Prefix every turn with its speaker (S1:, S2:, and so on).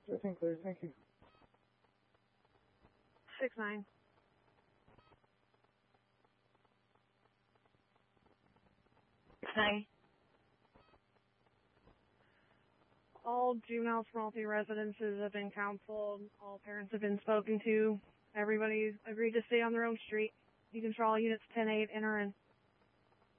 S1: Everything clear, thank you.
S2: 6-9.
S3: Hi.
S2: All juveniles from all 3 residences have been counseled. All parents have been spoken to. Everybody's agreed to stay on their own street. You control units 10-8, enter in.